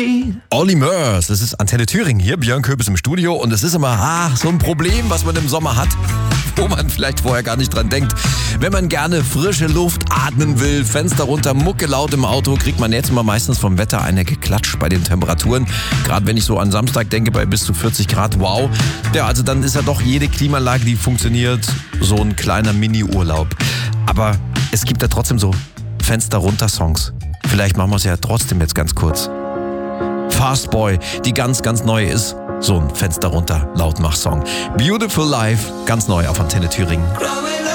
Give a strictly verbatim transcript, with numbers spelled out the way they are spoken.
beat. Olli Murs, das ist Antenne Thüringen hier, Björn Köpes im Studio und es ist immer ah, so ein Problem, was man im Sommer hat, wo man vielleicht vorher gar nicht dran denkt. Wenn man gerne frische Luft atmen will, Fenster runter, Mucke laut im Auto, kriegt man jetzt immer meistens vom Wetter eine geklatscht bei den Temperaturen. Gerade wenn ich so an Samstag denke, bei bis zu vierzig Grad, wow. Ja, also dann ist ja doch jede Klimaanlage, die funktioniert, so ein kleiner Mini-Urlaub. Aber es gibt ja trotzdem so Fenster runter Songs. Vielleicht machen wir es ja trotzdem jetzt ganz kurz. Fast Boy, die ganz, ganz neu ist. So ein Fenster runter Lautmach-Song. Beautiful Life, ganz neu auf Antenne Thüringen.